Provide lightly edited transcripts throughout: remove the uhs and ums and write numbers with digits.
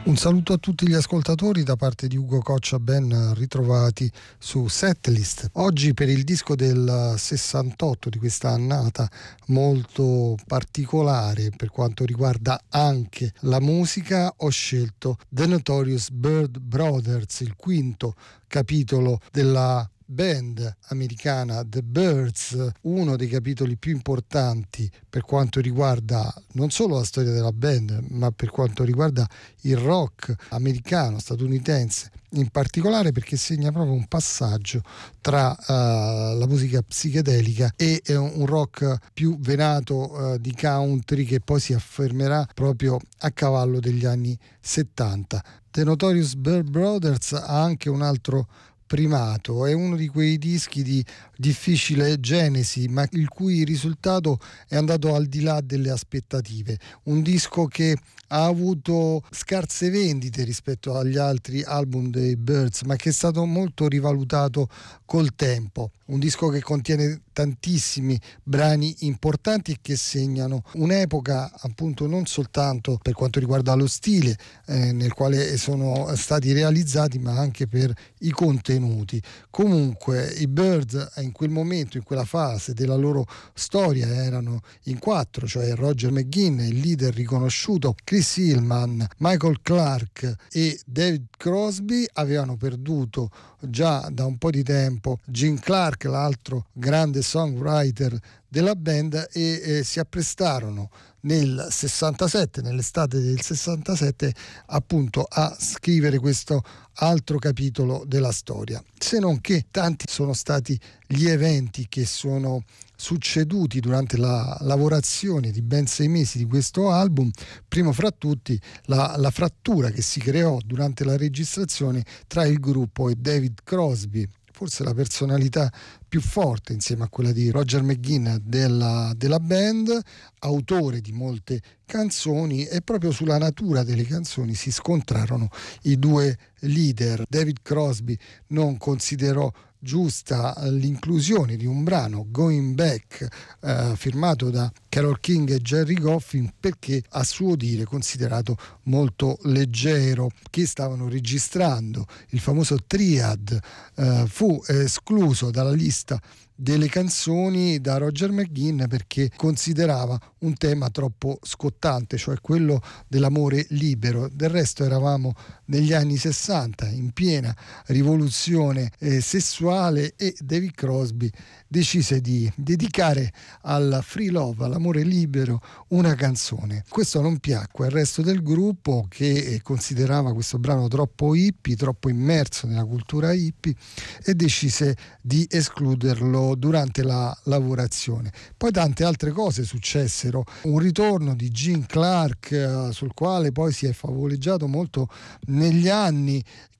Un saluto a tutti gli ascoltatori da parte di Ugo Coccia, ben ritrovati su Setlist. Oggi per il disco del 68 di questa annata molto particolare per quanto riguarda anche la musica, ho scelto The Notorious Byrd Brothers, il quinto capitolo della band americana The Byrds, uno dei capitoli più importanti per quanto riguarda non solo la storia della band, ma per quanto riguarda il rock americano, statunitense in particolare, perché segna proprio un passaggio tra la musica psichedelica e un rock più venato di country, che poi si affermerà proprio a cavallo degli anni 70. The Notorious Byrd Brothers ha anche un altro primato, è uno di quei dischi di difficile genesi, ma il cui risultato è andato al di là delle aspettative. Un disco che ha avuto scarse vendite rispetto agli altri album dei Byrds, ma che è stato molto rivalutato col tempo. Un disco che contiene tantissimi brani importanti e che segnano un'epoca, appunto, non soltanto per quanto riguarda lo stile nel quale sono stati realizzati, ma anche per i contenuti. Comunque i Byrds in quel momento, in quella fase della loro storia, erano in quattro, cioè Roger McGuinn, il leader riconosciuto, Chris Hillman, Michael Clarke e David Crosby. Avevano perduto già da un po' di tempo Gene Clark, l'altro grande songwriter della band, e si apprestarono nel 67, nell'estate del 67, appunto a scrivere questo altro capitolo della storia. Se non che tanti sono stati gli eventi che sono succeduti durante la lavorazione di ben 6 mesi di questo album, primo fra tutti la frattura che si creò durante la registrazione tra il gruppo e David Crosby, forse la personalità più forte insieme a quella di Roger McGuinn della band, autore di molte canzoni, e proprio sulla natura delle canzoni si scontrarono i due leader. David Crosby non considerò giusta l'inclusione di un brano, Going Back, firmato da Carole King e Jerry Goffin, perché a suo dire considerato molto leggero. Che stavano registrando il famoso Triad, fu escluso dalla lista delle canzoni da Roger McGuinn perché considerava un tema troppo scottante, cioè quello dell'amore libero. Del resto eravamo negli anni 60, in piena rivoluzione sessuale, e David Crosby decise di dedicare al free love, all'amore libero, una canzone. Questo non piacque al resto del gruppo, che considerava questo brano troppo hippie, troppo immerso nella cultura hippie, e decise di escluderlo durante la lavorazione. Poi tante altre cose successero, un ritorno di Gene Clark, sul quale poi si è favoleggiato molto negli anni,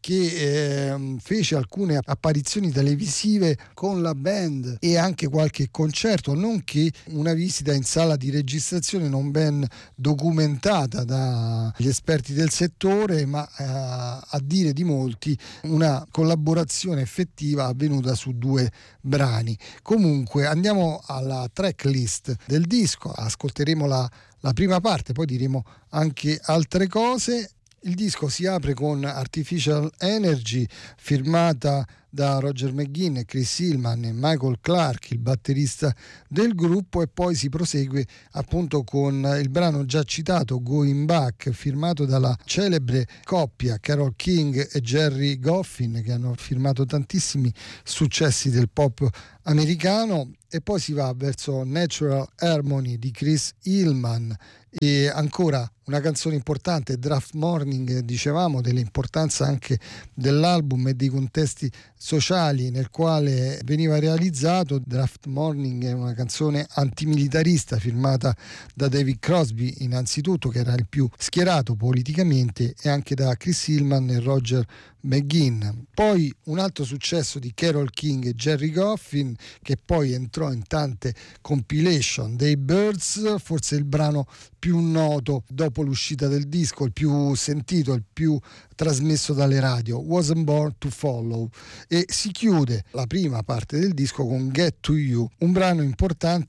che fece alcune apparizioni televisive con la band e anche qualche concerto, nonché una visita in sala di registrazione non ben documentata dagli esperti del settore, ma a dire di molti una collaborazione effettiva avvenuta su 2 brani. Comunque andiamo alla tracklist del disco, ascolteremo la prima parte, poi diremo anche altre cose. Il disco si apre con Artificial Energy, firmata da Roger McGuinn, Chris Hillman e Michael Clarke, il batterista del gruppo, e poi si prosegue appunto con il brano già citato Going Back, firmato dalla celebre coppia Carole King e Jerry Goffin, che hanno firmato tantissimi successi del pop americano, e poi si va verso Natural Harmony di Chris Hillman. E ancora una canzone importante, Draft Morning, dicevamo dell'importanza anche dell'album e dei contesti sociali nel quale veniva realizzato. Draft Morning è una canzone antimilitarista firmata da David Crosby innanzitutto, che era il più schierato politicamente, e anche da Chris Hillman e Roger McGuinn. Poi un altro successo di Carole King e Jerry Goffin, che poi entrò in tante compilation dei Byrds, forse il brano più noto dopo l'uscita del disco, il più sentito, il più trasmesso dalle radio, Wasn't Born to Follow, e si chiude la prima parte del disco con Get to You, un brano importante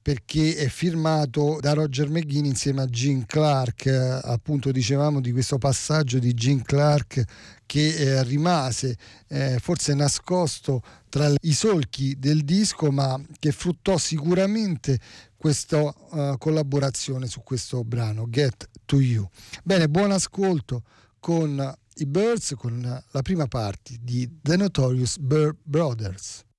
perché è firmato da Roger McGuinn insieme a Gene Clark. Appunto dicevamo di questo passaggio di Gene Clark che rimase forse nascosto tra i solchi del disco, ma che fruttò sicuramente questa collaborazione su questo brano Get to You. Bene, buon ascolto con i Byrds, con la prima parte di The Notorious Byrd Brothers.